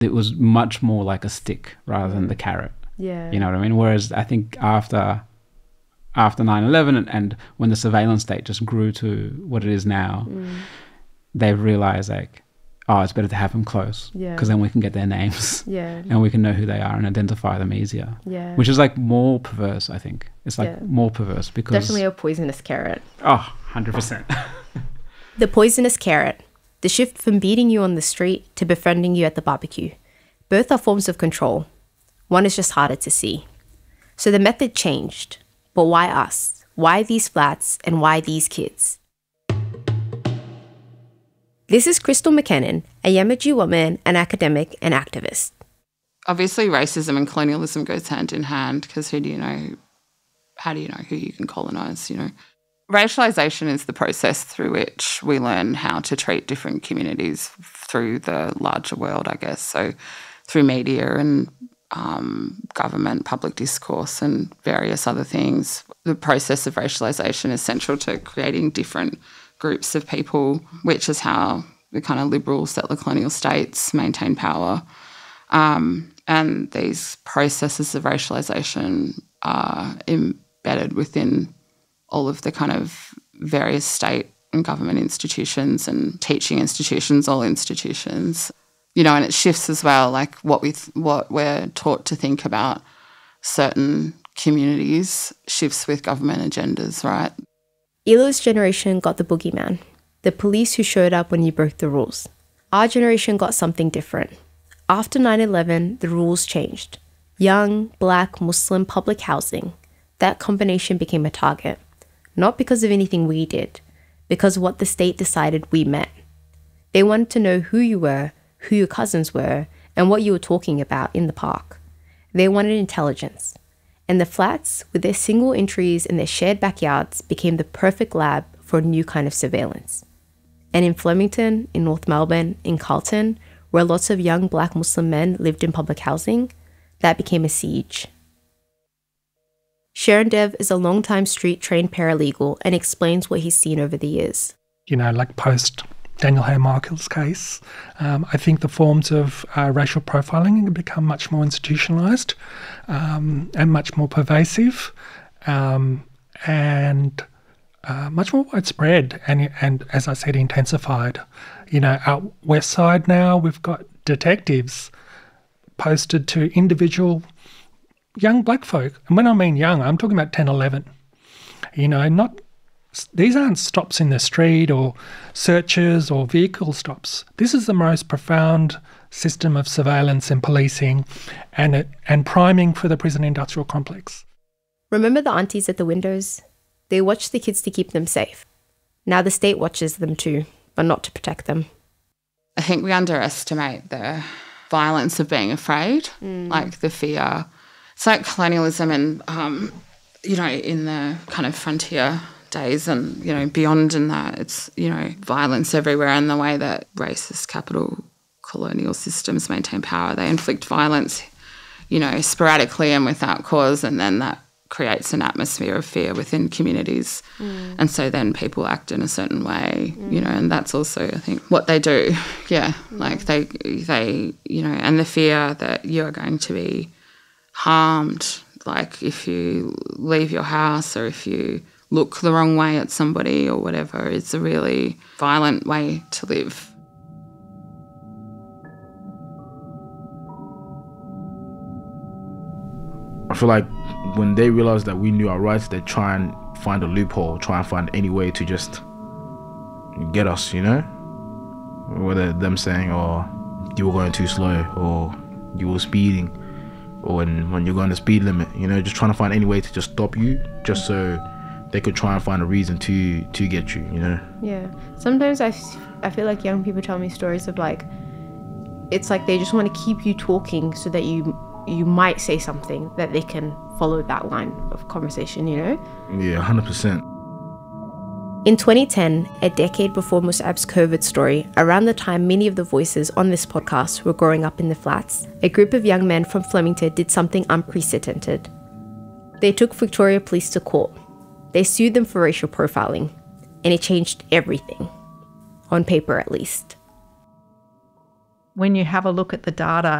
it was much more like a stick rather than the carrot. Yeah. You know what I mean? Whereas I think after 9/11 and when the surveillance state just grew to what it is now, they've realized like, oh, it's better to have them close because then we can get their names and we can know who they are and identify them easier. Yeah. Which is like more perverse, I think. It's like more perverse because... Definitely a poisonous carrot. Oh, 100%. The poisonous carrot. The shift from beating you on the street to befriending you at the barbecue. Both are forms of control. One is just harder to see. So the method changed. But why us? Why these flats? And why these kids? This is Crystal McKinnon, a Yamatji woman, an academic and activist. Obviously, racism and colonialism goes hand in hand because how do you know who you can colonise, you know? Racialisation is the process through which we learn how to treat different communities through the larger world, I guess. So through media and government, public discourse and various other things. The process of racialisation is central to creating different groups of people, which is how the kind of liberal settler colonial states maintain power. And these processes of racialisation are embedded within all of the kind of various state and government institutions and teaching institutions, all institutions, you know, and it shifts as well, like what we're taught to think about certain communities shifts with government agendas, right? Elo's generation got the boogeyman, the police who showed up when you broke the rules. Our generation got something different. After 9/11, the rules changed. Young, black, Muslim public housing, that combination became a target. Not because of anything we did, because of what the state decided we meant. They wanted to know who you were, who your cousins were, and what you were talking about in the park. They wanted intelligence. And the flats, with their single entries and their shared backyards, became the perfect lab for a new kind of surveillance. And in Flemington, in North Melbourne, in Carlton, where lots of young black Muslim men lived in public housing, that became a siege. Sharon Dev is a long-time street-trained paralegal and explains what he's seen over the years. You know, like post Daniel Hay-Michael's case, I think the forms of racial profiling have become much more institutionalised and much more pervasive and much more widespread and, as I said, intensified. You know, out west side now, we've got detectives posted to individual young black folk. And when I mean young, I'm talking about 10, 11. You know, these aren't stops in the street or searches or vehicle stops. This is the most profound system of surveillance and policing and priming for the prison industrial complex. Remember the aunties at the windows? They watch the kids to keep them safe. Now the state watches them too, but not to protect them. I think we underestimate the violence of being afraid, like the fear. It's like colonialism and, you know, in the kind of frontier days and, you know, beyond in that, it's, you know, violence everywhere and the way that racist capital colonial systems maintain power. They inflict violence, you know, sporadically and without cause, and then that creates an atmosphere of fear within communities. And so then people act in a certain way, you know, and that's also, I think, what they do. Yeah, like they, you know, and the fear that you are going to be harmed, like if you leave your house or if you look the wrong way at somebody or whatever. It's a really violent way to live. I feel like when they realize that we knew our rights, they try and find a loophole, try and find any way to just get us, you know? Whether them saying, oh, you were going too slow, or you were speeding, or when you're going the speed limit, you know, just trying to find any way to just stop you, just so they could try and find a reason to get you, you know? Yeah. Sometimes I feel like young people tell me stories of like, it's like they just want to keep you talking so that you might say something that they can follow that line of conversation, you know? Yeah, 100%. In 2010, a decade before Musab's COVID story, around the time many of the voices on this podcast were growing up in the flats, a group of young men from Flemington did something unprecedented. They took Victoria Police to court. They sued them for racial profiling, and it changed everything. On paper, at least. when you have a look at the data